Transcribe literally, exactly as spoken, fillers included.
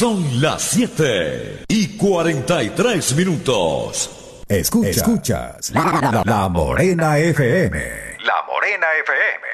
Son las siete y cuarenta y tres minutos. Escucha, escuchas La, la, la Morena F M. La Morena F M.